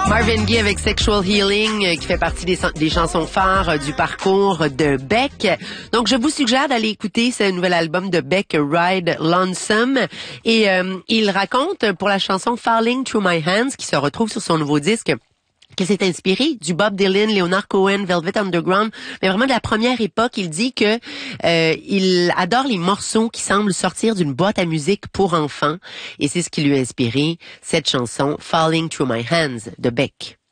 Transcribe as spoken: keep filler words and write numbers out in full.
Marvin Gaye avec Sexual Healing, euh, qui fait partie des, des chansons phares euh, du parcours de Beck. Donc, je vous suggère d'aller écouter ce nouvel album de Beck, Ride Lonesome. Et euh, il raconte pour la chanson Falling Through My Hands, qui se retrouve sur son nouveau disque, qu'il s'est inspiré du Bob Dylan, Leonard Cohen, Velvet Underground, mais vraiment de la première époque. Il dit que euh, il adore les morceaux qui semblent sortir d'une boîte à musique pour enfants, et c'est ce qui lui a inspiré cette chanson Falling Through My Hands de Beck.